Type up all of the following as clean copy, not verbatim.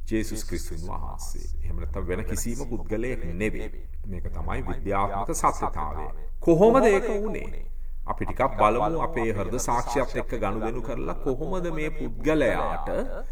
ජේසුස් ක්‍රිස්තුස් වහන්සේ. එහෙම නැත්නම් වෙන කිසිම පුද්ගලයෙක් නෙවෙයි. මේක තමයි විද්‍යාත්මක සත්‍යතාවය. කොහොමද ඒක වුනේ? අපි ටිකක් බලමු අපේ හෘද සාක්ෂියත් එක්ක ගනුදෙනු කරලා කොහොමද මේ පුද්ගලයාට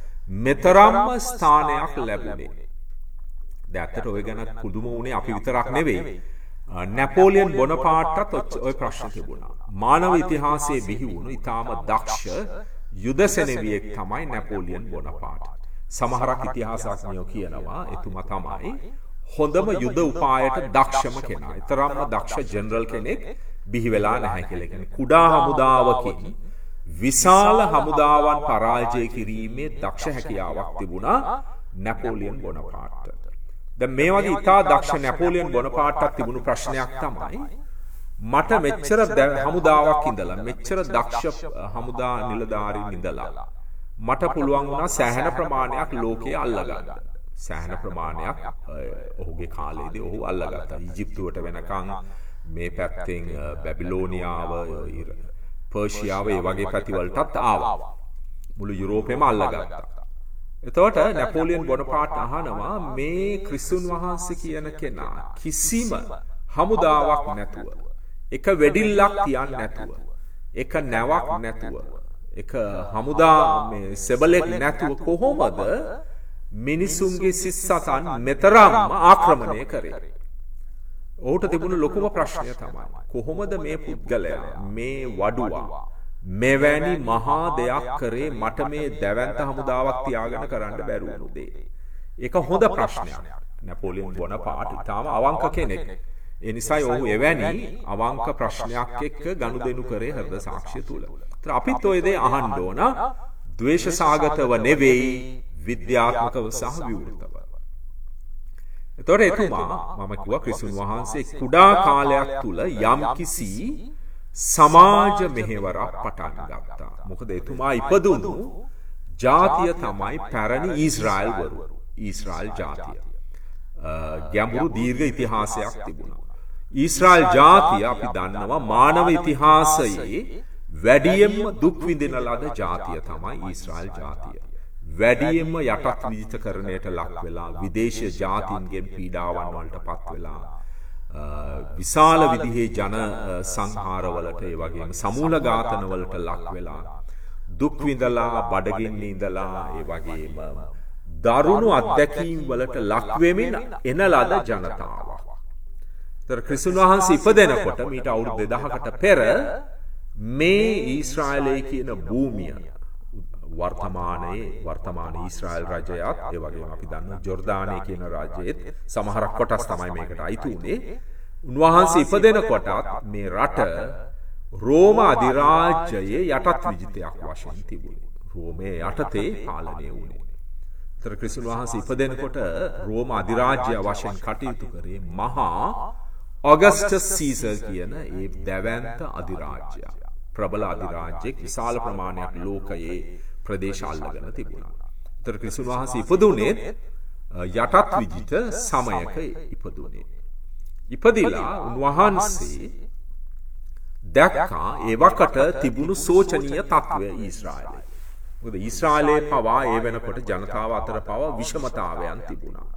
මෙතරම්ම ස්ථානයක් ලැබුණේ? දැන් ඇත්තට ඔය ගැන පුදුම වුණේ අපි විතරක් නෙවෙයි. නැපෝලියන් බොනපාර්ට්ටත් ඔය ප්‍රශ්න තිබුණා. මානව ඉතිහාසයේ බිහි වුණු ඊටාම දක්ෂ යුද සෙනෙවියෙක් තමයි නැපෝලියන් බොනපාර්ට්. සමහරක් ඉතිහාසඥයෝ කියනවා එතුමා තමයි හොඳම යුද උපායට දක්ෂම කෙනා. ඊතරම්ම දක්ෂ ජෙනරල් කෙනෙක් බිහි වෙලා නැහැ කියලා. කියන්නේ කුඩා හමුදාවකින් විශාල හමුදාවන් පරාජය කිරීමේ දක්ෂ හැකියාවක් තිබුණා නැපෝලියන් බොනපාර්ට්ට. දැන් මේ වගේ ඉතා දක්ෂ නැපෝලියන් බොනපාර්ට්ටක් තිබුණු ප්‍රශ්නයක් තමයි මට මෙච්චර හමුදාවක් ඉඳලා මෙච්චර දක්ෂ හමුදා නිලධාරීන් ඉඳලා මට පුළුවන් වුණා සෑහෙන ප්‍රමාණයක් ලෝකයේ අල්ලගන්න. සෑහෙන ප්‍රමාණයක් ඔහුගේ කාලේදී ඔහු අල්ලගත්තා. ඊජිප්තුවට වෙනකන් මේ පැත්තෙන් බැබිලෝනියාව, පර්ෂියාව ඒ වගේ පැතිවලටත් ආවා. මුළු යුරෝපෙම අල්ලගත්තා. එතකොට නැපෝලියන් බොනපාර්ට් අහනවා මේ ක්‍රිස්තුන් වහන්සේ කියන කෙනා කිසිම හමුදාවක් නැතුව, එක වෙඩිල්ලක් තියන්නේ නැතුව, එක නැවක් නැතුව, එක හමුදා මේ සෙබලෙක් නැතුව කොහොමද මිනිසුන්ගේ සිස්සතන් මෙතරම් ආක්‍රමණය කරේ? ඔහුට තිබුණු ලොකුම ප්‍රශ්නය තමයි කොහොමද මේ පුද්ගලයා, මේ වඩුවා මෙවැනි මහා දෙයක් කරේ මට මේ දැවැන්ත හමුදාවක් තියාගෙන කරන්න බැරි වුණු දේ. ඒක හොඳ ප්‍රශ්නයක්. නැපෝලියන් බොනපාර්ට් ඊටාම අවංක කෙනෙක්. ඒ නිසා ඔහු එවැනි අවංක ප්‍රශ්නයක් එක්ක ගනුදෙනු කරේ හෘද සාක්ෂිය තුල. ඒත් අපිත් ඔය දේ අහන්න ඕන, ද්වේෂ සාගතව නෙවෙයි, විද්‍යාත්මකව සහ විවෘතව. එතකොට එතුමා මම කිව්වා ක්‍රිස්තුන් වහන්සේ කුඩා කාලයක් තුල යම්කිසි සමාජ මෙහෙවරක් පටන් ගත්තා. මොකද එතුමා ඉපදුණු ජාතිය තමයි පැරණි ඊශ්‍රායල් වරු. ඊශ්‍රායල් ජාතිය. ගැඹුරු දීර්ඝ ඉතිහාසයක් තිබුණා. ඊශ්‍රායල් ජාතිය අපි දන්නවා මානව ඉතිහාසයේ වැඩියෙන්ම දුක් විඳින ලද ජාතිය තමයි ඊශ්‍රායල් ජාතිය. වැඩියෙන්ම යටත් විජිතකරණයට ලක් වෙලා විදේශීය ජාතීන්ගෙන් පීඩාවන් වලට පත් වෙලා විශාල විදිහේ ජන සංහාරවලට ඒ වගේම සමූල ඝාතනවලට ලක් වෙලා දුක් විඳලා බඩගින්න ඉඳලා ඒ වගේම දරුණු අත්දැකීම් වලට ලක් වෙමින් එන ලද ජනතාවක්. ඒතර ක්‍රිස්තුන් වහන්සේ ඉපදෙනකොට මීට අවුරුදු 2000කට පෙර මේ ඊශ්‍රායලයේ කියන භූමිය වර්තමාන ඊශ්‍රායල් රජයත් ඒ වගේම අපි දන්නවා ජෝර්දානයේ කියන රාජ්‍යයේත් සමහරක් කොටස් තමයි මේකට අයිති උනේ. උන්වහන්සේ ඉපදෙනකොටත් මේ රට රෝම අධිරාජ්‍යයේ යටත් විජිතයක් වශයෙන් තිබුණේ. රෝමයේ යටතේ පාලනය වුණේ. ඒතර ක්‍රිස්තුන් වහන්සේ ඉපදෙනකොට රෝම අධිරාජ්‍ය වශයෙන් කටයුතු කරේ මහා ඔගස්ටස් සීසර් කියන ඒ දැවැන්ත අධිරාජ්‍යය. ප්‍රබල අධිරාජ්‍යයක් විශාල ප්‍රමාණයක් ලෝකයේ ප්‍රදේශ අල්ලගෙන තිබුණා. ඒතර ක්‍රිස්තුන් වහන්සේ ඉපදුනේ යටත් විජිත සමයක ඉපදුනේ. ඉපදිලා උන්වහන්සේ දැක්කා ඒ වකට තිබුණු සෝචනීය තත්වය ඊශ්‍රායලයේ. මොකද ඊශ්‍රායලයේ පවා ඒ වෙනකොට ජනතාව අතර පවා විෂමතාවයන් තිබුණා.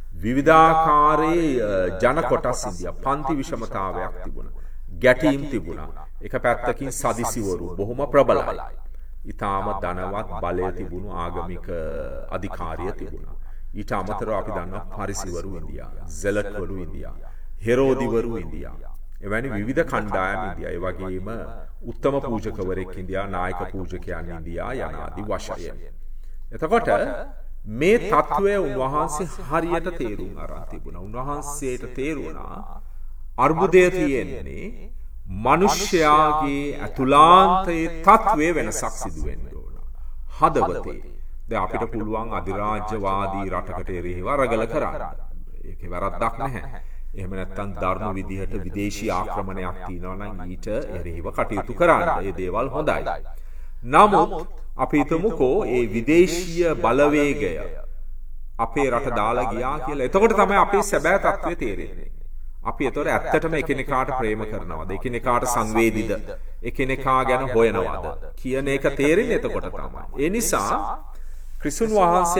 විවිධාකාරයේ ජන කොටස් ඉන්දියා පන්ති විෂමතාවයක් තිබුණා. ගැටීම් තිබුණා. එක පැත්තකින් සදිසිවරු බොහොම ප්‍රබලයි. ඊටාම ධනවත් බලය තිබුණු ආගමික අධිකාරිය තිබුණා. ඊට අමතරව අපි දන්නවා පරිසිවරු ඉන්දියා, සෙලට්වරු ඉන්දියා, හෙරෝදිවරු ඉන්දියා. එවැනි විවිධ කණ්ඩායම් ඉන්දියා. ඒ වගේම උත්තම පූජකවරයෙක් ඉන්දියා, නායක පූජකයන් ඉන්දියා යන ආදී වශයෙන්. එතකොට මේ තත්වය උන්වහන්සේ හරියට තේරුම් අරන් තිබුණා. උන්වහන්සේට තේරුණා අර්බුදය තියෙන්නේ මිනිස්යාගේ අතුලාන්තයේ තත්වයේ වෙනසක් සිදු වෙන්න ඕන. හදවතේ. දැන් අපිට පුළුවන් අධිරාජ්‍යවාදී රටකට එරෙහිව රගල කරන්න. ඒකේ වැරද්දක් නැහැ. එහෙම නැත්නම් ධර්ම විදිහට විදේශී ආක්‍රමණයක් තියෙනවා නම් ඊට එරෙහිව කටයුතු කරන්න. ඒ දේවල් හොඳයි. නමුත් අපි හිතමුකෝ ඒ විදේශීය බලවේගය අපේ රට දාලා ගියා කියලා. එතකොට තමයි අපේ සැබෑ තත්ත්වය තේරෙන්නේ. අපි ඒතොර ඇත්තටම එකිනෙකාට ප්‍රේම කරනවද, එකිනෙකාට සංවේදීද, එකිනෙකා ගැන හොයනවද කියන එක තේරෙන්නේ එතකොට තමයි. ඒ නිසා ක්‍රිස්තුන් වහන්සේ